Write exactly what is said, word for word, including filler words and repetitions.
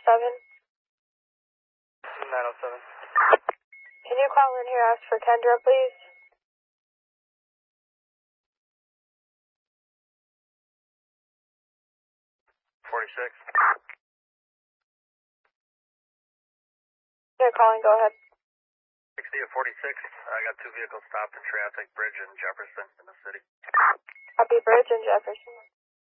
seven. nine oh seven. Can you call in here, ask for Kendra, please? forty-six. Yeah, calling, go ahead. sixty to forty-six. I got two vehicles stopped in traffic, Bridge and Jefferson in the city. Copy, Bridge and Jefferson.